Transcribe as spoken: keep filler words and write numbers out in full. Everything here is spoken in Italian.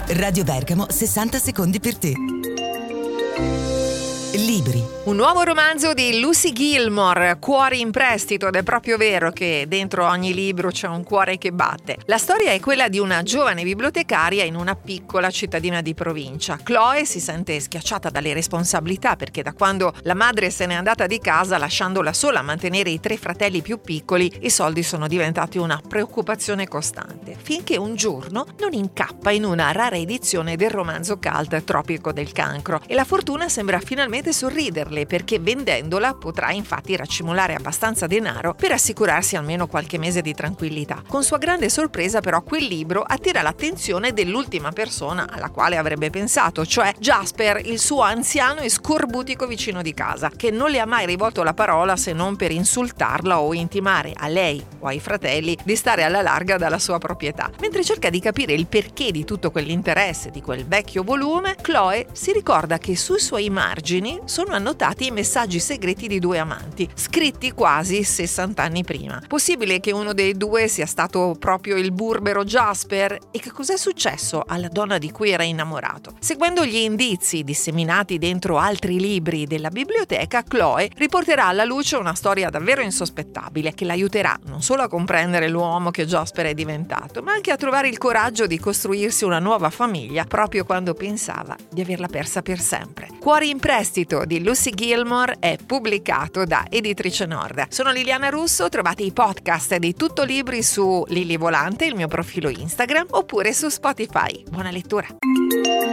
Radio Bergamo, sessanta secondi per te. Libri. Un nuovo romanzo di Lucy Gilmore, Cuori in prestito, ed è proprio vero che dentro ogni libro c'è un cuore che batte. La storia è quella di una giovane bibliotecaria in una piccola cittadina di provincia. Chloe si sente schiacciata dalle responsabilità perché da quando la madre se n'è andata di casa lasciandola sola a mantenere i tre fratelli più piccoli, i soldi sono diventati una preoccupazione costante, finché un giorno non incappa in una rara edizione del romanzo cult Tropico del Cancro e la fortuna sembra finalmente sorriderle, perché vendendola potrà infatti raccimolare abbastanza denaro per assicurarsi almeno qualche mese di tranquillità. Con sua grande sorpresa però quel libro attira l'attenzione dell'ultima persona alla quale avrebbe pensato, cioè Jasper, il suo anziano e scorbutico vicino di casa, che non le ha mai rivolto la parola se non per insultarla o intimare a lei o ai fratelli di stare alla larga dalla sua proprietà. Mentre cerca di capire il perché di tutto quell'interesse di quel vecchio volume, Chloe si ricorda che sui suoi margini sono annotati i messaggi segreti di due amanti, scritti quasi sessanta anni prima. Possibile che uno dei due sia stato proprio il burbero Jasper? E che cos'è successo alla donna di cui era innamorato? Seguendo gli indizi disseminati dentro altri libri della biblioteca, Chloe riporterà alla luce una storia davvero insospettabile che l'aiuterà non solo a comprendere l'uomo che Jasper è diventato, ma anche a trovare il coraggio di costruirsi una nuova famiglia proprio quando pensava di averla persa per sempre. Cuori in prestito di Lucy Gilmore è pubblicato da Editrice Nord. Sono Liliana Russo, trovate i podcast di Tutto Libri su Lili Volante, il mio profilo Instagram, oppure su Spotify. Buona lettura!